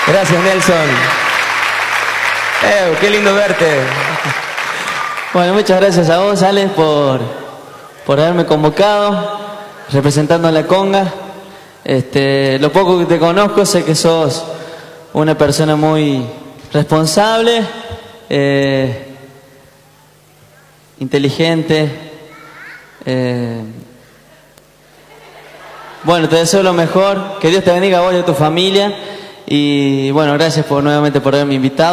Gracias, Nelson. Qué lindo verte. Bueno, muchas gracias a vos, Alex, por haberme convocado, representando a la conga. Lo poco que te conozco, sé que sos una persona muy responsable, inteligente. Bueno, te deseo lo mejor, que Dios te bendiga a vos y a tu familia. Y bueno, gracias nuevamente por haberme invitado.